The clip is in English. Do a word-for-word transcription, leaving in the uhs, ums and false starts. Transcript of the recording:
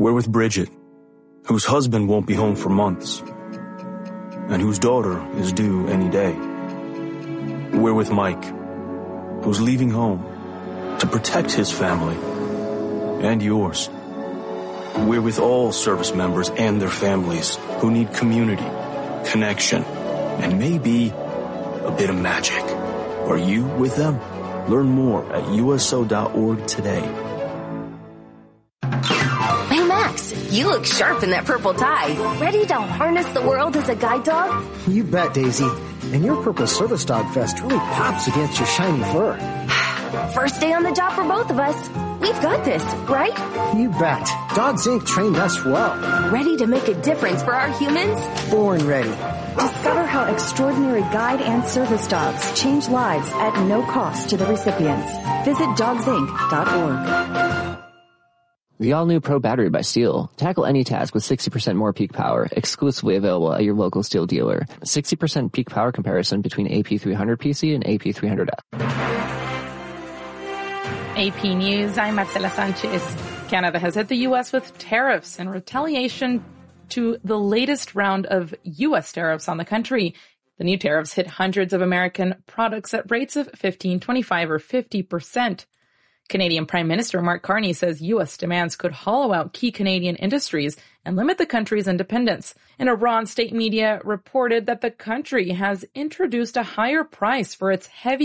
We're with Bridget, whose husband won't be home for months, and whose daughter is due any day. We're with Mike, who's leaving home to protect his family and yours. We're with all service members and their families who need community, connection, and maybe a bit of magic. Are you with them? Learn more at U S O dot org today. Hey, Max, you look sharp in that purple tie. Ready to harness the world as a guide dog? You bet, Daisy. And your purple service dog vest really pops against your shiny fur. First day on the job for both of us. We've got this, right? You bet. Dogs Incorporated trained us well. Ready to make a difference for our humans? Born ready. Discover how extraordinary guide and service dogs change lives at no cost to the recipients. Visit dogs inc dot org. The all-new Pro Battery by Steel. Tackle any task with sixty percent more peak power, exclusively available at your local Steel dealer. sixty percent peak power comparison between A P three hundred P C and A P three hundred F. A P News, I'm Marcela Sanchez. Canada has hit the U S with tariffs in retaliation to the latest round of U S tariffs on the country. The new tariffs hit hundreds of American products at rates of fifteen, twenty-five, or fifty percent. Canadian Prime Minister Mark Carney says U S demands could hollow out key Canadian industries and limit the country's independence. In Iran, state media reported that the country has introduced a higher price for its heavy